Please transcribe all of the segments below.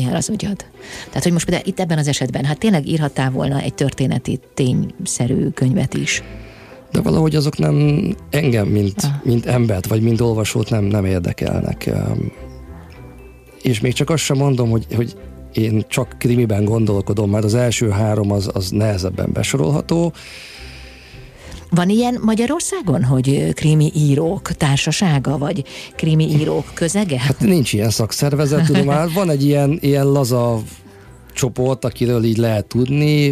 el az agyad. Tehát, hogy most például itt ebben az esetben, hát tényleg írhattál volna egy történeti tényszerű könyvet is. De valahogy azok nem engem, mint embert, vagy mint olvasót nem érdekelnek. És még csak azt sem mondom, hogy én csak krimiben gondolkodom, mert az első 3 az nehezebben besorolható. Van ilyen Magyarországon, hogy krimi írók társasága, vagy krimi írók közege? Hát nincs ilyen szakszervezet, tudom már. Van egy ilyen laza csoport, akiről így lehet tudni,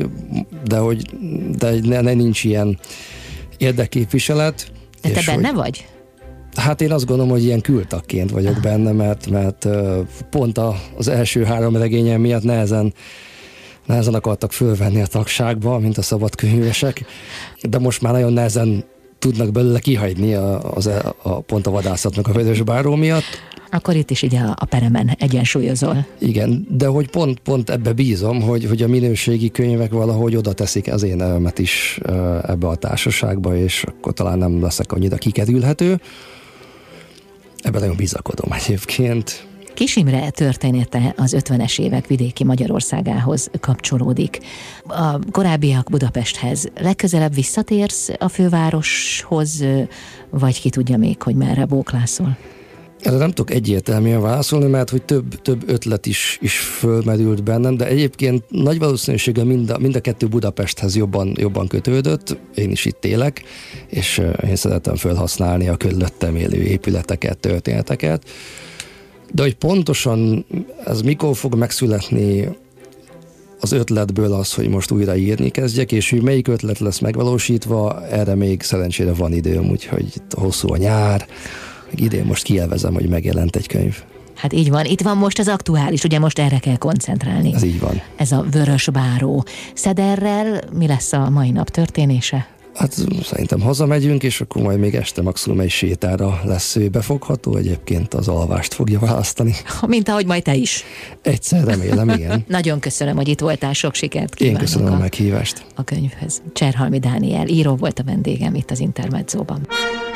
de nincs ilyen érdekképviselet. De te benne vagy? Hát én azt gondolom, hogy ilyen kültagként vagyok benne, mert pont az első 3 regényem miatt nehezen akartak fölvenni a tagságba, mint a szabadkönyvesek, de most már nagyon nehezen tudnak belőle kihagyni pont a vadászatnak a Vörösbáró miatt. Akkor itt is így a peremen egyensúlyozol. Igen, de hogy pont ebbe bízom, hogy a minőségi könyvek valahogy oda teszik az én nevemet is ebbe a társaságba, és akkor talán nem leszek annyira kikerülhető. Ebben nagyon bizakodom egyébként. Kis Imre története az 50-es évek vidéki Magyarországához kapcsolódik. A korábbiak Budapesthez. Legközelebb visszatérsz a fővároshoz, vagy ki tudja még, hogy merre bóklászol? Erre nem tudok egyértelműen válaszolni, mert hogy több ötlet is fölmerült bennem, de egyébként nagy valószínűséggel mind a 2 Budapesthez jobban kötődött. Én is itt élek, és én szeretem felhasználni a körülöttem élő épületeket, történeteket. De hogy pontosan ez mikor fog megszületni az ötletből az, hogy most újra írni kezdjek, és hogy melyik ötlet lesz megvalósítva, erre még szerencsére van időm, úgyhogy hosszú a nyár, idén most kielvezem, hogy megjelent egy könyv. Hát így van, itt van most az aktuális, ugye most erre kell koncentrálni. Ez így van. Ez a Vörösbáró. Szederrel mi lesz a mai nap történése? Hát szerintem hazamegyünk, és akkor majd még este maximum egy sétára lesz befogható, egyébként az alvást fogja választani. Mint ahogy majd te is. Egyszer remélem, igen. Nagyon köszönöm, hogy itt voltál, sok sikert kívánok. Én köszönöm a meghívást. A könyvhöz. Cserhalmi Dániel író volt a vendégem itt az Intermedzóban.